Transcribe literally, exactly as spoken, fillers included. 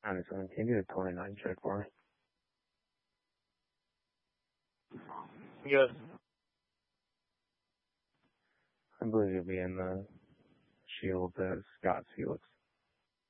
ninety-seven. Can you do a twenty-nine check for me? Yes. I believe you'll be in the Shield at Scott Felix.